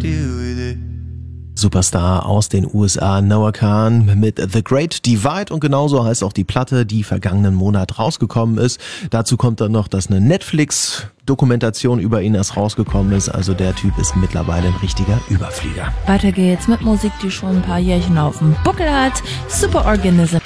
Superstar aus den USA, Noah Kahan mit The Great Divide, und genauso heißt auch die Platte, die vergangenen Monat rausgekommen ist. Dazu kommt dann noch, dass eine Netflix-Dokumentation über ihn erst rausgekommen ist. Also der Typ ist mittlerweile ein richtiger Überflieger. Weiter geht's mit Musik, die schon ein paar Jährchen auf dem Buckel hat. Superorganism.